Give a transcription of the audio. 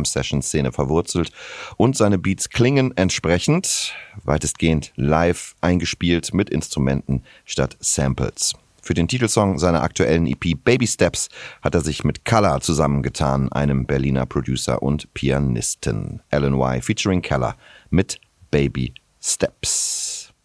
Jam-Session-Szene verwurzelt und seine Beats klingen entsprechend weitestgehend live eingespielt mit Instrumenten statt Samples. Für den Titelsong seiner aktuellen EP Baby Steps hat er sich mit Color zusammengetan, einem Berliner Producer und Pianisten. Alan Y. featuring Color mit Baby Steps.